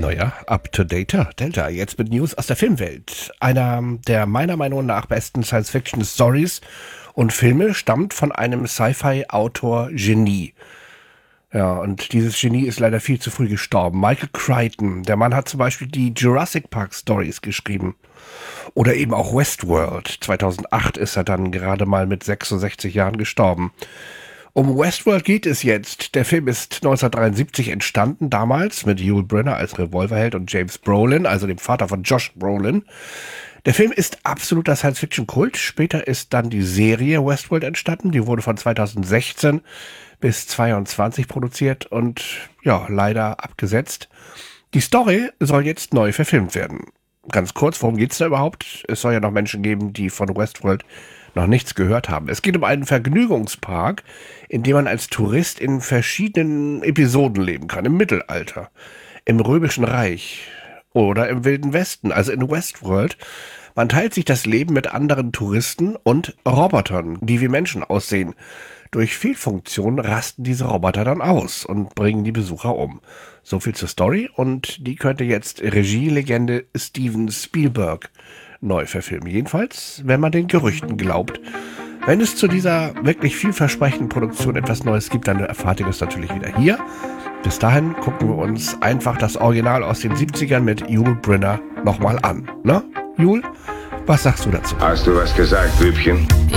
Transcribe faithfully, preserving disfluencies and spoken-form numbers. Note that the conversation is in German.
Naja, up-to-dater, Delta, jetzt mit News aus der Filmwelt. Einer der meiner Meinung nach besten Science-Fiction-Stories und Filme stammt von einem Sci-Fi-Autor-Genie. Ja, und dieses Genie ist leider viel zu früh gestorben. Michael Crichton, der Mann hat zum Beispiel die Jurassic Park Stories geschrieben. Oder eben auch Westworld. zweitausendacht ist er dann gerade mal mit sechsundsechzig Jahren gestorben. Um Westworld geht es jetzt. Der Film ist neunzehnhundertdreiundsiebzig entstanden, damals mit Yul Brynner als Revolverheld und James Brolin, also dem Vater von Josh Brolin. Der Film ist absoluter Science-Fiction-Kult. Später ist dann die Serie Westworld entstanden. Die wurde von zweitausendsechzehn bis zweiundzwanzig produziert und ja, leider abgesetzt. Die Story soll jetzt neu verfilmt werden. Ganz kurz, worum geht's da überhaupt? Es soll ja noch Menschen geben, die von Westworld noch nichts gehört haben. Es geht um einen Vergnügungspark, in dem man als Tourist in verschiedenen Episoden leben kann. Im Mittelalter, im Römischen Reich oder im Wilden Westen, also in Westworld. Man teilt sich das Leben mit anderen Touristen und Robotern, die wie Menschen aussehen. Durch Fehlfunktionen rasten diese Roboter dann aus und bringen die Besucher um. So viel zur Story, und die könnte jetzt Regielegende Steven Spielberg neu verfilmen. Jedenfalls, wenn man den Gerüchten glaubt. Wenn es zu dieser wirklich vielversprechenden Produktion etwas Neues gibt, dann erfahrt ihr das natürlich wieder hier. Bis dahin gucken wir uns einfach das Original aus den siebzigern mit Yul Brynner nochmal an. Ne, Yul? Was sagst du dazu? Hast du was gesagt, Bübchen?